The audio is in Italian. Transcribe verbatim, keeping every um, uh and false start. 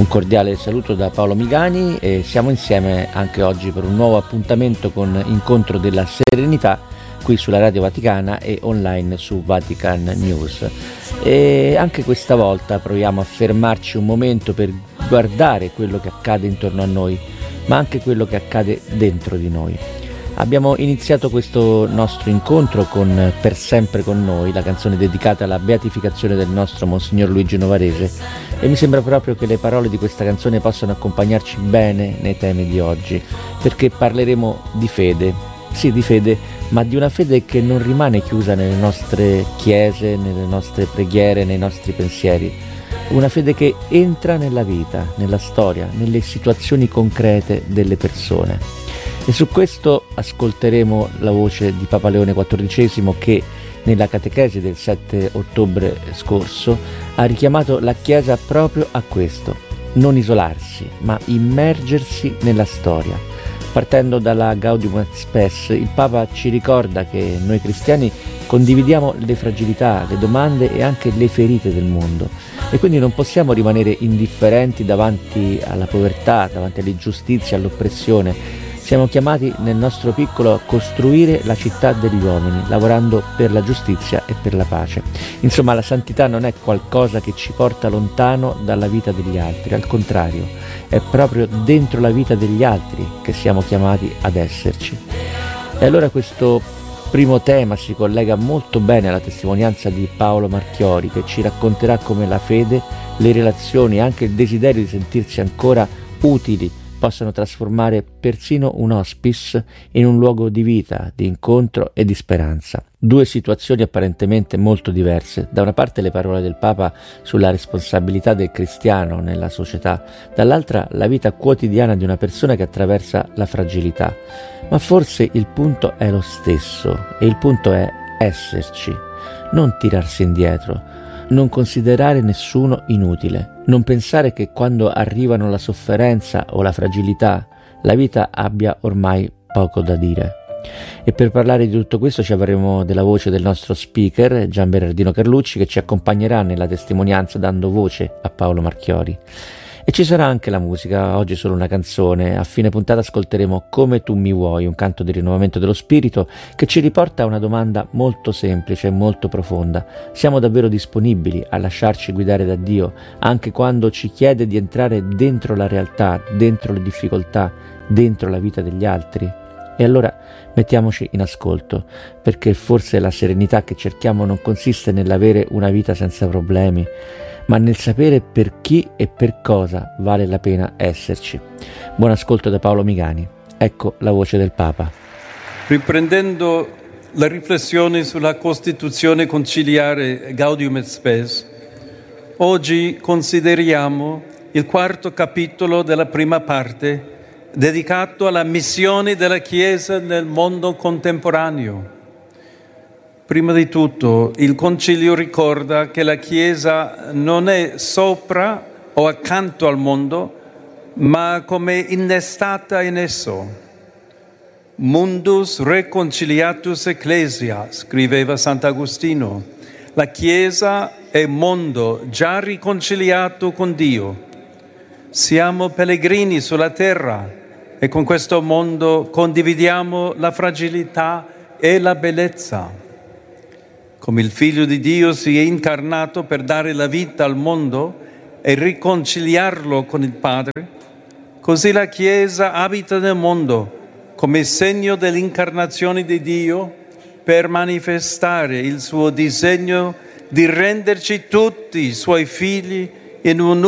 Un cordiale saluto da Paolo Migani e siamo insieme anche oggi per un nuovo appuntamento con Incontro della Serenità qui sulla Radio Vaticana e online su Vatican News. E anche questa volta proviamo a fermarci un momento per guardare quello che accade intorno a noi, ma anche quello che accade dentro di noi. Abbiamo iniziato questo nostro incontro con Per sempre con noi, la canzone dedicata alla beatificazione del nostro Monsignor Luigi Novarese, e mi sembra proprio che le parole di questa canzone possano accompagnarci bene nei temi di oggi, perché parleremo di fede, sì di fede, ma di una fede che non rimane chiusa nelle nostre chiese, nelle nostre preghiere, nei nostri pensieri, una fede che entra nella vita, nella storia, nelle situazioni concrete delle persone. E su questo ascolteremo la voce di Papa Leone quattordicesimo che nella catechesi del sette ottobre scorso ha richiamato la Chiesa proprio a questo, non isolarsi, ma immergersi nella storia. Partendo dalla Gaudium et Spes, il Papa ci ricorda che noi cristiani condividiamo le fragilità, le domande e anche le ferite del mondo e quindi non possiamo rimanere indifferenti davanti alla povertà, davanti all'ingiustizia, all'oppressione. Siamo chiamati nel nostro piccolo a costruire la città degli uomini, lavorando per la giustizia e per la pace. Insomma, la santità non è qualcosa che ci porta lontano dalla vita degli altri, al contrario, è proprio dentro la vita degli altri che siamo chiamati ad esserci. E allora questo primo tema si collega molto bene alla testimonianza di Paolo Marchiori, che ci racconterà come la fede, le relazioni e anche il desiderio di sentirsi ancora utili possano trasformare persino un hospice in un luogo di vita, di incontro e di speranza. Due situazioni apparentemente molto diverse. Da una parte le parole del Papa sulla responsabilità del cristiano nella società, dall'altra la vita quotidiana di una persona che attraversa la fragilità. Ma forse il punto è lo stesso e il punto è esserci, non tirarsi indietro, non considerare nessuno inutile, non pensare che quando arrivano la sofferenza o la fragilità la vita abbia ormai poco da dire. E per parlare di tutto questo ci avremo della voce del nostro speaker Gian Bernardino Carlucci, che ci accompagnerà nella testimonianza dando voce a Paolo Marchiori. E ci sarà anche la musica, oggi solo una canzone. A fine puntata ascolteremo Come tu mi vuoi, un canto di rinnovamento dello spirito che ci riporta a una domanda molto semplice e molto profonda. Siamo davvero disponibili a lasciarci guidare da Dio anche quando ci chiede di entrare dentro la realtà, dentro le difficoltà, dentro la vita degli altri? E allora mettiamoci in ascolto, perché forse la serenità che cerchiamo non consiste nell'avere una vita senza problemi, ma nel sapere per chi e per cosa vale la pena esserci. Buon ascolto da Paolo Migani. Ecco la voce del Papa. Riprendendo la riflessione sulla Costituzione conciliare Gaudium et Spes, oggi consideriamo il quarto capitolo della prima parte dedicato alla missione della Chiesa nel mondo contemporaneo. Prima di tutto, il Concilio ricorda che la Chiesa non è sopra o accanto al mondo, ma come innestata in esso. Mundus reconciliatus ecclesia, scriveva Sant'Agostino. La Chiesa è mondo già riconciliato con Dio. Siamo pellegrini sulla terra e con questo mondo condividiamo la fragilità e la bellezza. Come il Figlio di Dio si è incarnato per dare la vita al mondo e riconciliarlo con il Padre, così la Chiesa abita nel mondo come segno dell'incarnazione di Dio per manifestare il suo disegno di renderci tutti suoi figli in un